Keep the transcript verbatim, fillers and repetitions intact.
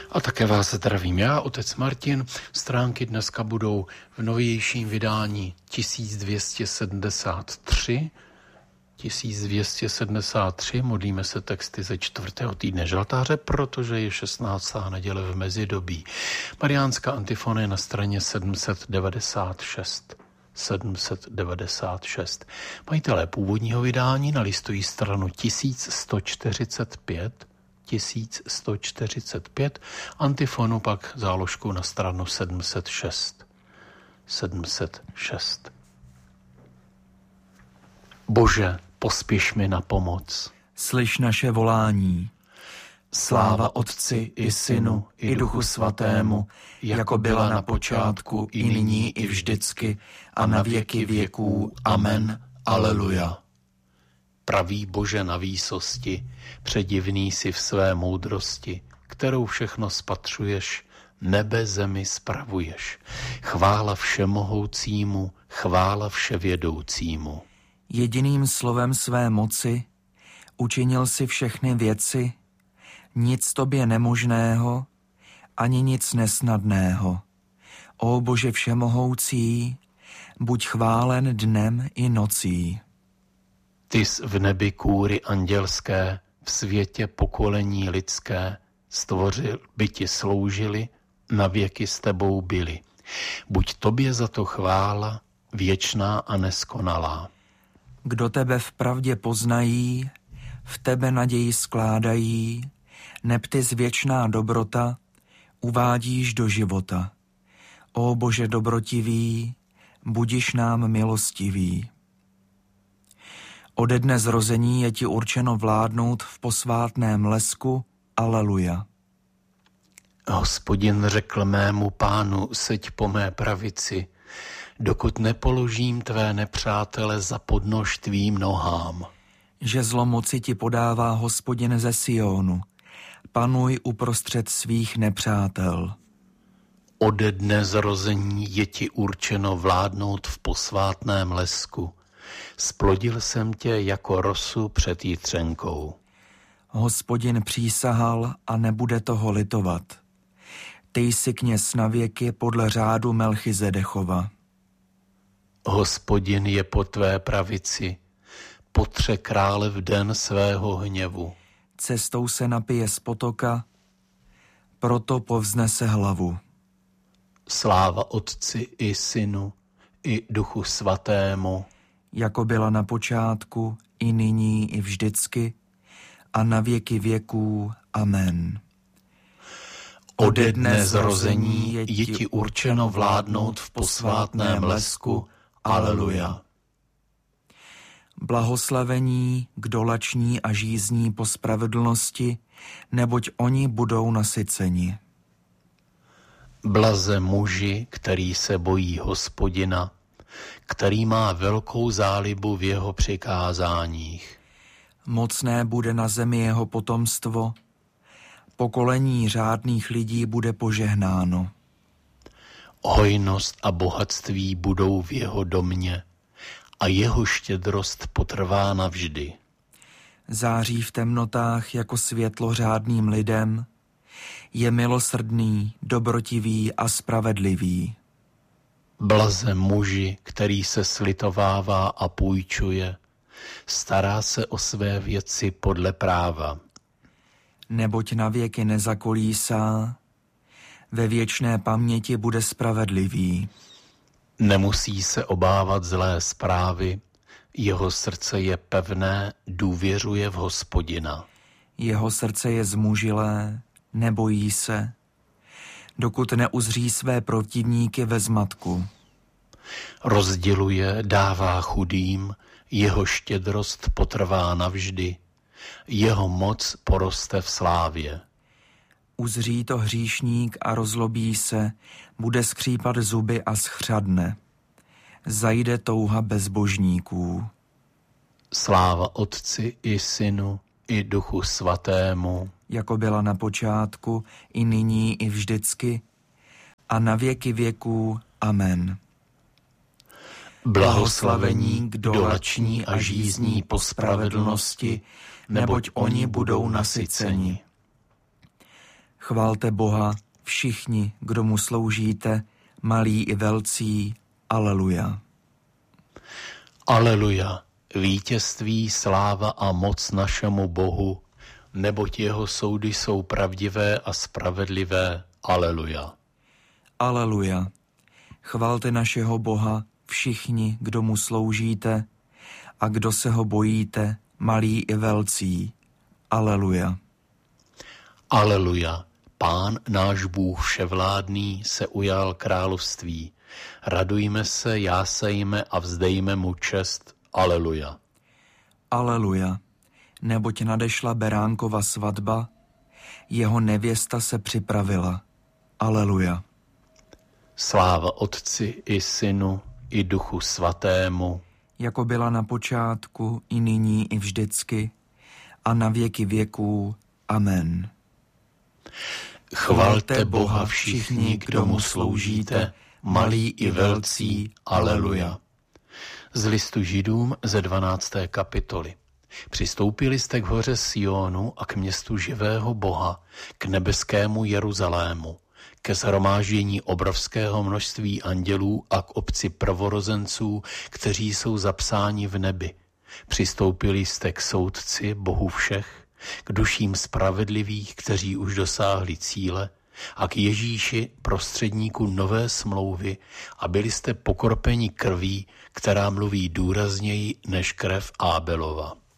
A také vás zdravím já, otec Martin. Stránky dneska budou v novějším vydání tisíc dvě stě sedmdesát tři. tisíc dvě stě sedmdesát tři, modlíme se texty ze čtvrtého týdne žaltáře, protože je šestnáctá neděle v mezidobí. Mariánská antifona je na straně sedm set devadesát šest. sedm set devadesát šest. Majitelé původního vydání nalistují stranu tisíc sto čtyřicet pět, tisíc sto čtyřicet pět, antifonu pak záložku na stranu sedm set šest. sedm set šest. Bože, pospěš mi na pomoc. Slyš naše volání. Sláva Otci i Synu i Duchu Svatému, jako byla na počátku, i nyní, i vždycky, a na věky věků. Amen. Aleluja. Pravý Bože na výsosti, předivný si v své moudrosti, kterou všechno spatřuješ, nebe zemi spravuješ. Chvála všemohoucímu, chvála vševědoucímu. Jediným slovem své moci učinil si všechny věci, nic tobě nemožného, ani nic nesnadného. Ó Bože všemohoucí, buď chválen dnem i nocí. Tys v nebi kůry andělské, v světě pokolení lidské, stvořil, by ti sloužili, na věky s tebou byli. Buď tobě za to chvála, věčná a neskonalá. Kdo tebe v pravdě poznají, v tebe naději skládají, neb ty z věčná dobrota uvádíš do života. Ó Bože dobrotivý, budiš nám milostivý. Ode dne zrození je ti určeno vládnout v posvátném lesku. Aleluja. Hospodin řekl mému pánu, seď po mé pravici, dokud nepoložím tvé nepřátele za podnož tvým nohám. Žezlo moci ti podává Hospodin ze Sionu, panuj uprostřed svých nepřátel. Ode dne zrození je ti určeno vládnout v posvátném lesku. Splodil jsem tě jako rosu před jitřenkou. Hospodin přísahal a nebude toho litovat. Ty jsi kněz na věky podle řádu Melchizedechova. Hospodin je po tvé pravici, potře krále v den svého hněvu. Cestou se napije z potoka, proto povznese hlavu. Sláva Otci i Synu i Duchu Svatému, jako byla na počátku, i nyní, i vždycky, a na věky věků. Amen. Ode dne zrození je ti určeno vládnout v posvátném lesku. Aleluja. Blahoslavení, kdo lační a žízní po spravedlnosti, neboť oni budou nasyceni. Blaze muži, který se bojí Hospodina, který má velkou zálibu v jeho přikázáních. Mocné bude na zemi jeho potomstvo, pokolení řádných lidí bude požehnáno. Hojnost a bohatství budou v jeho domě a jeho štědrost potrvá navždy. Září v temnotách jako světlo řádným lidem, je milosrdný, dobrotivý a spravedlivý. Blaze muži, který se slitovává a půjčuje, stará se o své věci podle práva. Neboť na věky nezakolísá, ve věčné paměti bude spravedlivý. Nemusí se obávat zlé zprávy, jeho srdce je pevné, důvěřuje v Hospodina. Jeho srdce je zmužilé, nebojí se, dokud neuzří své protivníky ve zmatku. Rozděluje, dává chudým, jeho štědrost potrvá navždy, jeho moc poroste v slávě. Uzří to hříšník a rozlobí se, bude skřípat zuby a schřadne. Zajde touha bezbožníků. Sláva Otci i Synu i Duchu Svatému, jako byla na počátku, i nyní, i vždycky, a na věky věků. Amen. Blahoslavení, kdo lační a žízní po spravedlnosti, neboť oni budou nasyceni. Chvalte Boha všichni, kdo mu sloužíte, malí i velcí. Aleluja. Aleluja. Vítězství, sláva a moc našemu Bohu, neboť jeho soudy jsou pravdivé a spravedlivé. Aleluja. Aleluja. Chvalte našeho Boha všichni, kdo mu sloužíte a kdo se ho bojíte, malí i velcí. Aleluja. Aleluja. Pán náš Bůh vševládný se ujal království. Radujme se, jásejme a vzdejme mu čest. Aleluja. Aleluja. Neboť nadešla beránkova svatba, jeho nevěsta se připravila. Aleluja. Sláva Otci i Synu i Duchu Svatému, jako byla na počátku, i nyní, i vždycky, a na věky věků. Amen. Chvalte Boha všichni, kdo mu sloužíte, malí i velcí. Aleluja. Z listu Židům ze dvanácté kapitoly. Přistoupili jste k hoře Sionu a k městu živého Boha, k nebeskému Jeruzalému, ke shromáždění obrovského množství andělů a k obci prvorozenců, kteří jsou zapsáni v nebi. Přistoupili jste k soudci Bohu všech, k duším spravedlivých, kteří už dosáhli cíle, a k Ježíši, prostředníku nové smlouvy, a byli jste pokropeni krví, která mluví důrazněji než krev Ábelova.